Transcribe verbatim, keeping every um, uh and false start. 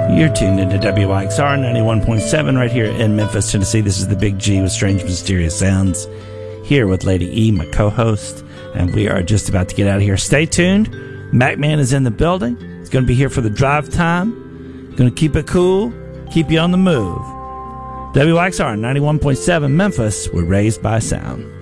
You're tuned into W Y X R ninety-one point seven right here in Memphis, Tennessee. This is the Big G with Strange Mysterious Sounds, here with Lady E, my co-host, and we are just about to get out of here. Stay tuned. MacMan is in the building. He's going to be here for the drive time. Going to keep it cool, keep you on the move. W Y X R ninety-one point seven Memphis, we're raised by sound.